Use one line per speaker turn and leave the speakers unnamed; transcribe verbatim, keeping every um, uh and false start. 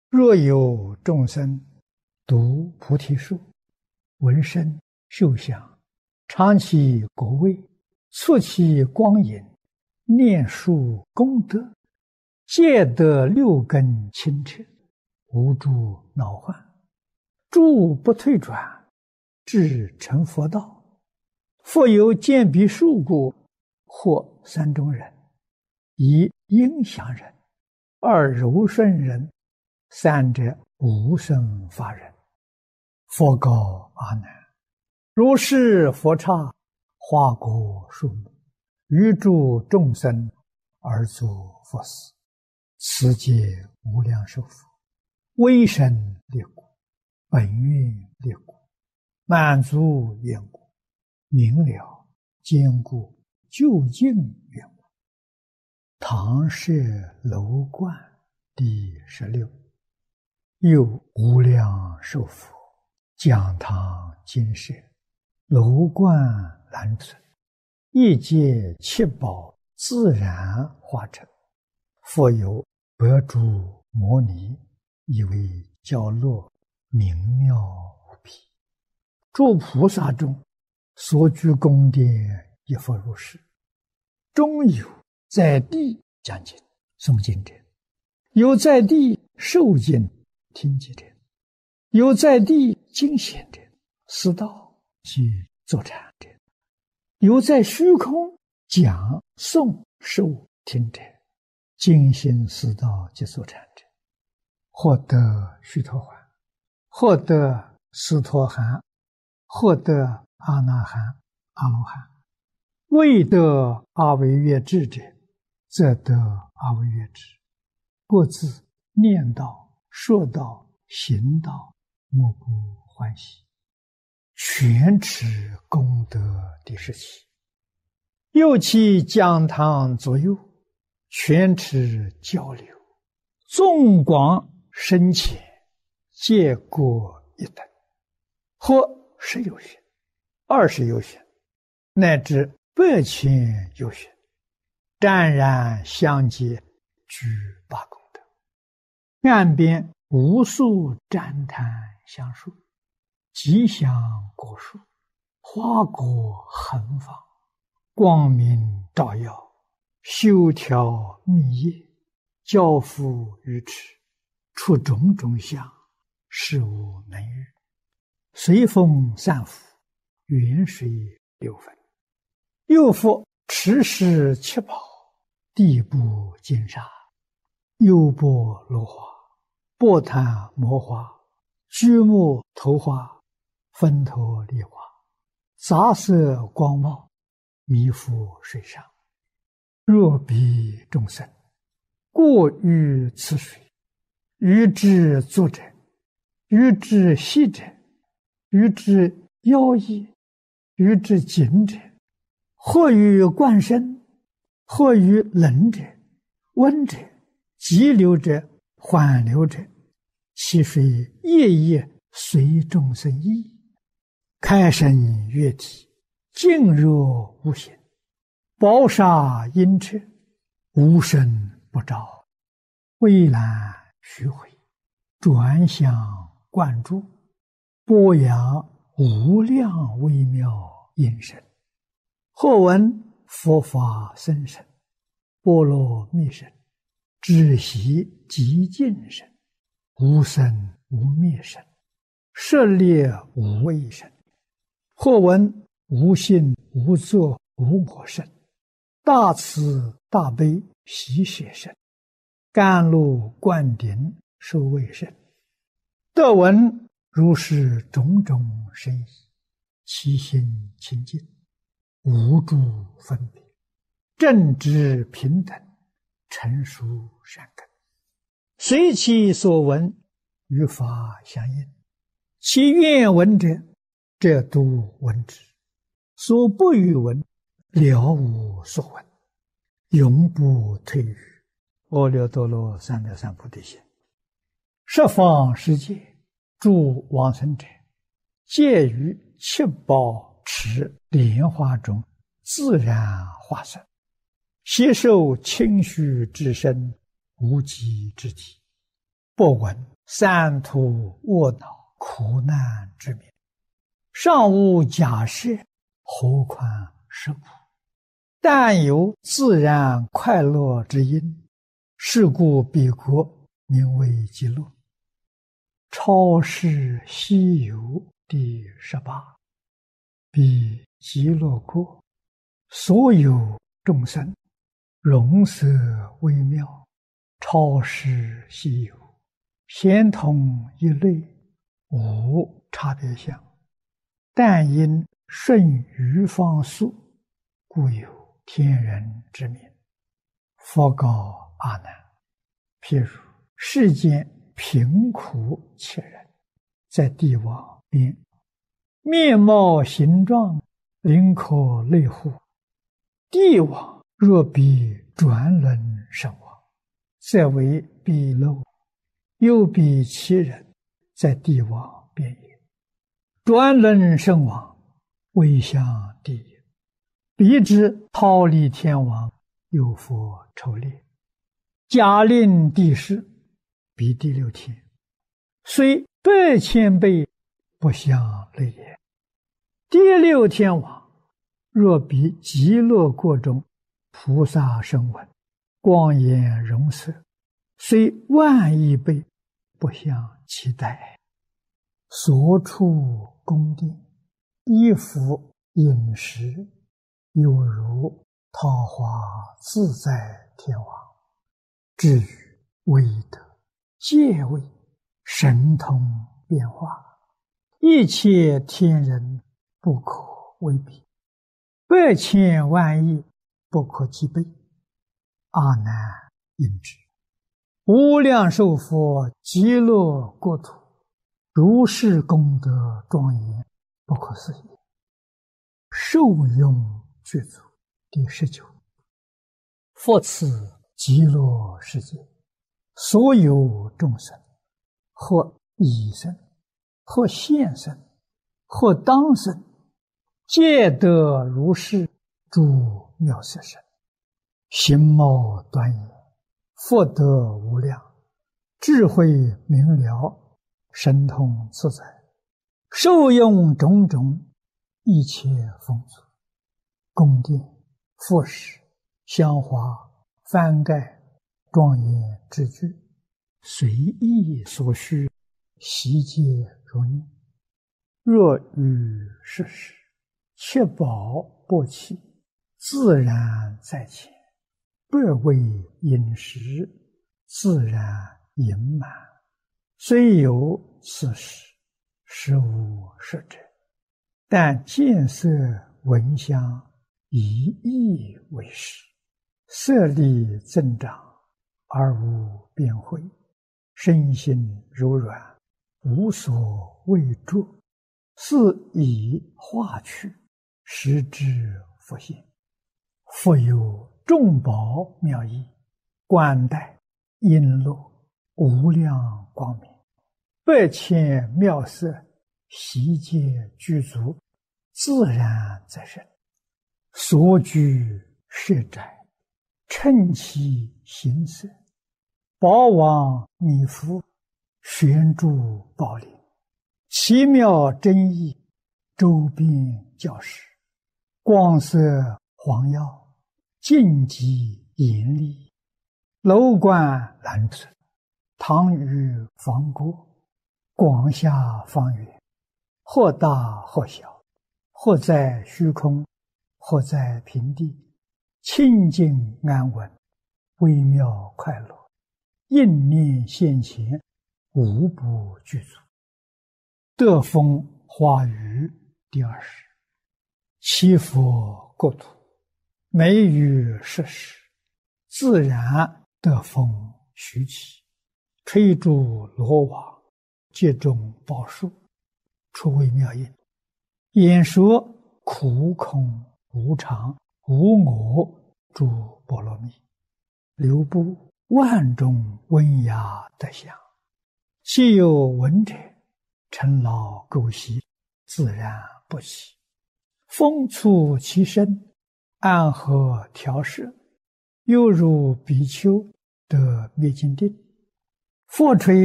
若有众生读菩提树，闻声嗅香，尝其果味，触其光影，念树功德，皆得六根清澈，无诸恼患，诸不退转，至成佛道。复有见彼树故，或三种人：一应祥人，二柔顺人，三者无生法忍。佛告阿难：如是佛刹，花果树木，于诸众生而作佛事，此皆无量寿佛，威神力故，本愿力故，满足愿故，明了坚固究竟愿故。唐舍楼观第十六。又无量寿佛讲堂金舍，楼观兰存，一界七宝自然化成，复有百诸摩尼，以为教乐，明妙无比。诸菩萨中所居宫殿，亦复如是。中有在地讲经诵经者，有在地受经听经者，有在地经显者，思道及坐禅者，有在虚空讲诵受听者，精心思道及坐禅者，获得须陀洹，获得斯陀含，获得阿那含、阿罗汉。未得阿惟越致者，则得阿惟越致。各自念道、说道、行道，莫不欢喜。全持功德第十七。又其讲堂左右，全持交流，纵广深浅，皆各一等，或十有许，二十有许，乃至百千有许，湛然相接，具八功德。岸边无数旃檀香树，吉祥果树，花果横放，光明照耀，修条密叶，交付于持，出种种相，事无能遇。随风散伏，远水流分。又复持世七宝，地部金沙，优波罗花，波檀摩花，居木头花，分头梨花，杂色光茂，弥覆水上。若彼众生过于此水，于之作者，于之息者，于之妖异，于之紧者，或于灌身，或于冷者、温者、急流者、缓流者，其水夜夜随众生意，开生悦体，静若无形，宝沙阴彻，无声不照，蔚蓝虚回，转向灌注，播扬无量微妙音声。或闻佛法深深，波罗蜜声，止息极静声，无生无灭声，舍猎无畏声。或闻无性无作无我声，大慈大悲喜舍声，甘露灌顶受畏声。得闻如是种种声意，其心清净，无诸分别，正直平等，成熟善根，随其所闻，与法相应。其愿闻者，则都闻之；所不欲闻，了无所闻，永不退于阿耨多罗三藐三菩提心。十方世界诸往生者，皆于七宝池莲花中自然化身，悉受清虚之身，无极之体，不闻三途卧恼，苦难之名。尚无假设，何况实苦？但有自然快乐之因，是故彼国名为极乐。超世西游第十八。彼极乐国，所有众生容色微妙，超世西游，咸同一类，无差别相。但因顺于方速，故有天人之名。佛告阿难：譬如世间贫苦切人，在帝王边，面貌形状，灵可类乎？帝王若比转轮圣王，则为鄙陋；又比其人，在帝王边也。转轮圣王，位相第一。彼之忉利天王，有佛筹列，假令帝释，彼第六天，虽百千倍，不相类也。第六天王，若比极乐国中菩萨声闻，光颜容色，虽万亿倍，不相期待。所处宫殿，衣服饮食，有如桃花自在天王。至于威德、戒位、神通变化，一切天人不可为比，百千万亿不可计备。阿难应知，无量寿佛极乐国土，如是功德庄严，不可思议。受用具足第十九。佛此极乐世界，所有众生，或已生，或现生，或当生，皆得如是诸妙色身，形貌端严，福德无量，智慧明了，神通自在，受用种种一切丰足，宫殿、佛室、香花、幡盖、庄严之具，随意所需，悉皆如念。若遇世事，确保不起，自然在前，不为饮食，自然盈满。虽有此事，实无实者。但见色闻香，以意为食，色力增长，而无变慧，身心柔软，无所畏著，是以化去，实之佛性。复有众宝妙义，冠带璎珞，无量光明，百千妙色，悉皆具足，自然在身。所居舍宅，称其形色，宝王弥覆，悬诸宝林，奇妙真义，周遍教室，光色黄耀，净极严厉，楼观兰村，堂宇房郭，广厦方圆，或大或小，或在虚空，或在平地，清净安稳，微妙快乐，应念现前，无不具足。得风花雨第二十。七佛国土，每于设施，自然得风徐起，吹诸罗网，皆中宝树，出微妙音，演说苦空无常无我诸波罗蜜，流布万种温雅德相，既有闻者，尘劳垢习，自然不起。风触其身，安和调摄，犹如比丘得灭尽定。复吹